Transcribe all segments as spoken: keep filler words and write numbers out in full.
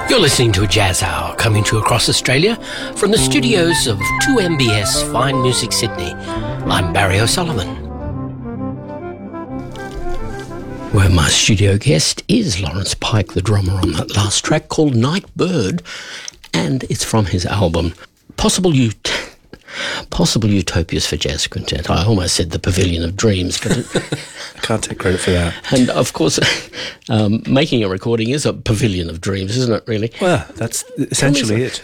You're listening to a Jazz Hour coming to you across Australia from the studios of two M B S Fine Music Sydney. I'm Barry O'Sullivan. Where my studio guest is Lawrence Pike, the drummer on that last track called Night Bird, and it's from his album Possible Ut- Possible Utopias for Jazz Quintet. I almost said the Pavilion of Dreams, but it, I can't take credit for that. And of course, um, making a recording is a pavilion of dreams, isn't it, really? Well, that's essentially it.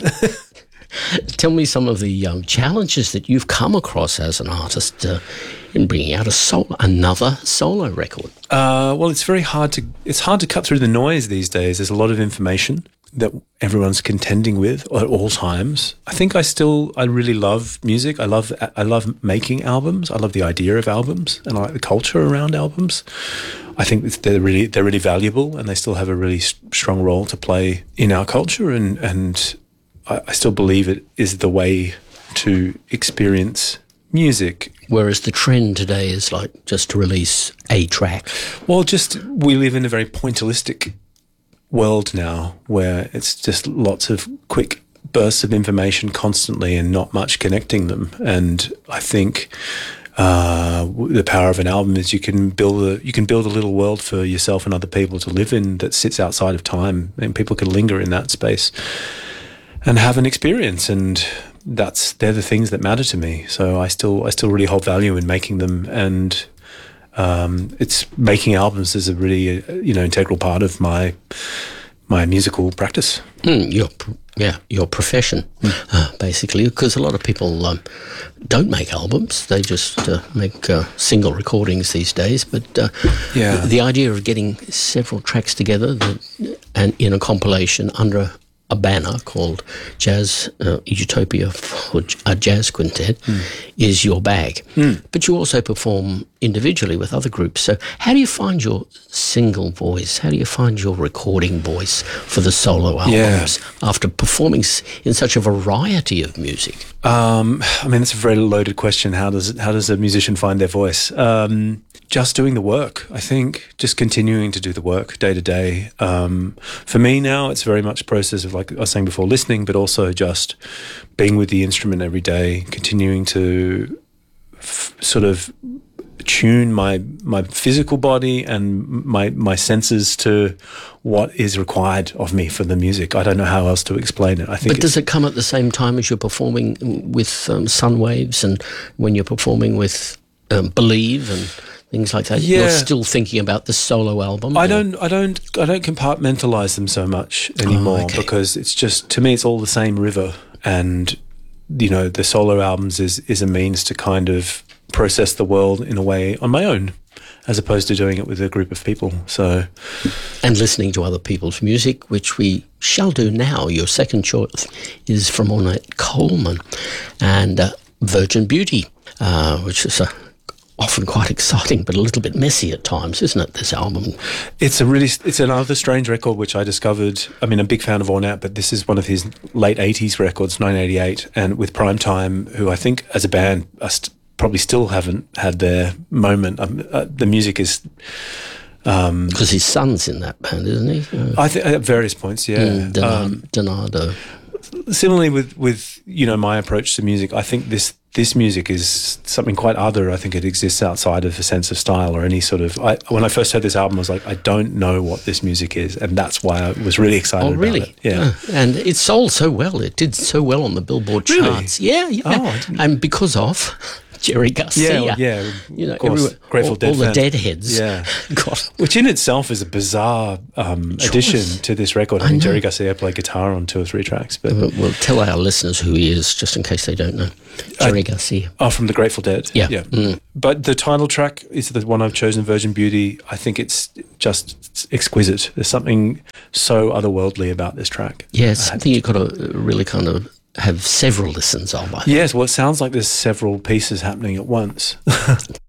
Tell me some of the um, challenges that you've come across as an artist uh, in bringing out a solo, another solo record. Uh, well, it's very hard to it's hard to cut through the noise these days. There's a lot of information that everyone's contending with at all times. I think I still I really love music. I love I love making albums. I love the idea of albums, and I like the culture around albums. I think they're really they're really valuable, and they still have a really strong role to play in our culture. And and I, I still believe it is the way to experience music. Whereas the trend today is like just to release a track. Well, just we live in a very pointillistic world now where it's just lots of quick bursts of information constantly and not much connecting them. And I think uh, the power of an album is you can build a you can build a little world for yourself and other people to live in that sits outside of time, and people can linger in that space and have an experience. And that's they're the things that matter to me. So I still I still really hold value in making them, and Um, it's making albums is a really, uh, you know, integral part of my my musical practice. Mm, your yeah, your profession, mm. uh, basically, because a lot of people um, don't make albums; they just uh, make uh, single recordings these days. But uh, yeah. the, the idea of getting several tracks together that, and in a compilation under a, a banner called Jazz uh, Utopia for a Jazz Quintet mm. is your bag. Mm. But you also perform individually with other groups. So how do you find your single voice? How do you find your recording voice for the solo albums yeah. after performing in such a variety of music? Um, I mean, it's a very loaded question. How does how does a musician find their voice? Um, just doing the work, I think. Just continuing to do the work day to day. Um, for me now, it's very much a process of, like I was saying before, listening, but also just being with the instrument every day, continuing to f- sort of tune my my physical body and my my senses to what is required of me for the music. I don't know how else to explain it. I think. But does it come at the same time as you're performing with um, Sunwaves, and when you're performing with um, Believe and things like that? Yeah. You're still thinking about the solo album? I or? don't I don't I don't compartmentalize them so much anymore. Oh, okay. Because it's just, to me, it's all the same river, and you know, the solo albums is is a means to kind of process the world in a way on my own, as opposed to doing it with a group of people. So, and listening to other people's music, which we shall do now. Your second choice is from Ornette Coleman and uh, Virgin Beauty, uh, which is uh, often quite exciting, but a little bit messy at times, isn't it, this album? It's a really, it's another strange record which I discovered. I mean, I'm a big fan of Ornette, but this is one of his late eighties records, nineteen eighty-eight, and with Primetime, who I think as a band are st- probably still haven't had their moment. Um, uh, the music is... Because um, his son's in that band, isn't he? Uh, I think at various points, yeah. Mm, Donado. Um, Donado. Similarly with, with, you know, my approach to music, I think this this music is something quite other. I think it exists outside of a sense of style or any sort of... I, when I first heard this album, I was like, I don't know what this music is, and that's why I was really excited oh, about really? it. Yeah. Uh, and it sold so well. It did so well on the Billboard Really? charts. Yeah, yeah. Oh, I didn't- And because of... Jerry Garcia. Yeah, yeah, You know, of course. everywhere, Grateful all, Dead all the fan. Deadheads. Yeah. God. Which in itself is a bizarre um, addition to this record. I, I mean, know. Jerry Garcia played guitar on two or three tracks. But We'll, we'll tell our listeners who he is, just in case they don't know. Jerry Uh, Garcia. Oh, from the Grateful Dead. Yeah. yeah. Mm. But the title track is the one I've chosen, Virgin Beauty. I think it's just exquisite. There's something so otherworldly about this track. Yeah, it's something you've got to really kind of have several listens of. I think. Yes, well, it sounds like there's several pieces happening at once.